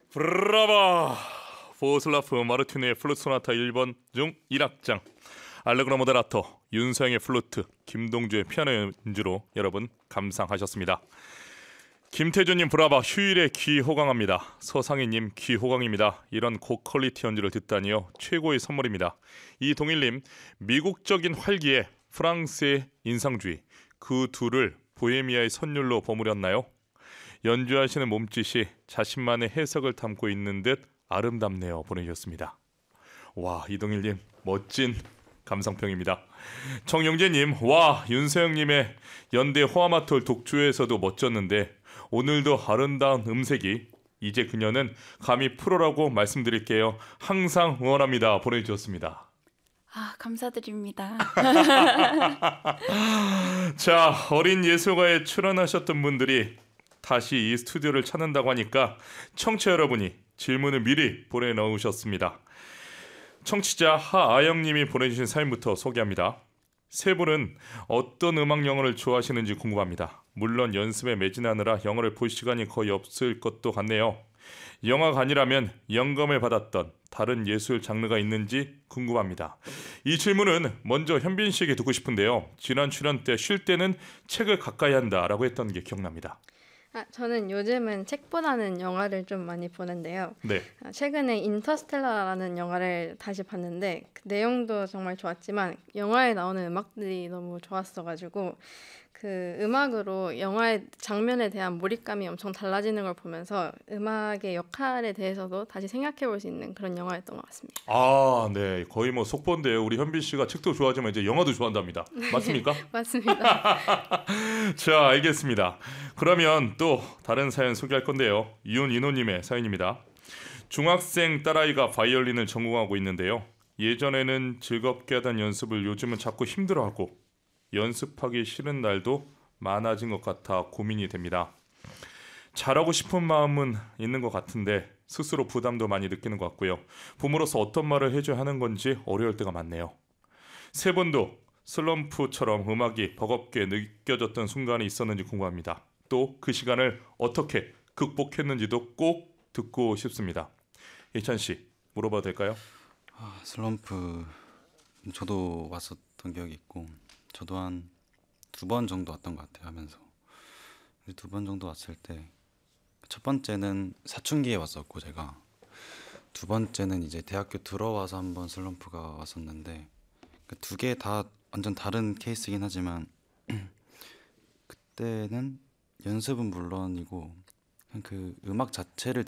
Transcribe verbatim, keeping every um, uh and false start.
브라바 보슬라프 마르티네의 플루트 소나타 일 번 중 일 악장, 알레그로 모데라토 윤서영의 플루트, 김동주의 피아노 연주로 여러분 감상하셨습니다. 김태준님 브라바, 휴일에 귀 호강합니다. 서상희님 귀 호강입니다. 이런 고퀄리티 연주를 듣다니요, 최고의 선물입니다. 이동일님, 미국적인 활기에 프랑스의 인상주의, 그 둘을 보헤미아의 선율로 버무렸나요? 연주하시는 몸짓이 자신만의 해석을 담고 있는 듯 아름답네요, 보내주셨습니다. 와, 이동일님 멋진 감상평입니다. 정영재님, 와, 윤서영님의 연대 호화마톨 독주에서도 멋졌는데 오늘도 아름다운 음색이, 이제 그녀는 감히 프로라고 말씀드릴게요. 항상 응원합니다, 보내주셨습니다. 아, 감사드립니다. 자, 어린 예술가에 출연하셨던 분들이 다시 이 스튜디오를 찾는다고 하니까 청취자 여러분이 질문을 미리 보내놓으셨습니다. 청취자 하아영님이 보내주신 사연부터 소개합니다. 세 분은 어떤 음악 영화를 좋아하시는지 궁금합니다. 물론 연습에 매진하느라 영화를 볼 시간이 거의 없을 것도 같네요. 영화가 아니라면 영감을 받았던 다른 예술 장르가 있는지 궁금합니다. 이 질문은 먼저 현빈 씨에게 듣고 싶은데요. 지난 출연 때 쉴 때는 책을 가까이 한다라고 했던 게 기억납니다. 아, 저는 요즘은 책보다는 영화를 좀 많이 보는데요. 네. 아, 최근에 인터스텔라라는 영화를 다시 봤는데 그 내용도 정말 좋았지만 영화에 나오는 음악들이 너무 좋았어가지고 그 음악으로 영화의 장면에 대한 몰입감이 엄청 달라지는 걸 보면서 음악의 역할에 대해서도 다시 생각해 볼 수 있는 그런 영화였던 것 같습니다. 아, 네. 거의 뭐 속보인데요. 우리 현빈 씨가 책도 좋아하지만 이제 영화도 좋아한답니다. 맞습니까? 맞습니다. 자, 알겠습니다. 그러면 또 다른 사연 소개할 건데요. 윤인호님의 사연입니다. 중학생 딸아이가 바이올린을 전공하고 있는데요. 예전에는 즐겁게 하던 연습을 요즘은 자꾸 힘들어하고 연습하기 싫은 날도 많아진 것 같아 고민이 됩니다. 잘하고 싶은 마음은 있는 것 같은데 스스로 부담도 많이 느끼는 것 같고요. 부모로서 어떤 말을 해줘야 하는 건지 어려울 때가 많네요. 세 분도 슬럼프처럼 음악이 버겁게 느껴졌던 순간이 있었는지 궁금합니다. 또 그 시간을 어떻게 극복했는지도 꼭 듣고 싶습니다. 예찬 씨, 물어봐도 될까요? 아, 슬럼프 저도 왔었던 기억이 있고, 저도 한 두 번 정도 왔던 것 같아요, 하면서. 두 번 정도 왔을 때 첫 번째는 사춘기에 왔었고, 제가 두 번째는 이제 대학교 들어와서 한번 슬럼프가 왔었는데, 두 개 다 완전 다른 케이스긴 하지만 그때는 연습은 물론이고 그냥 그 음악 자체를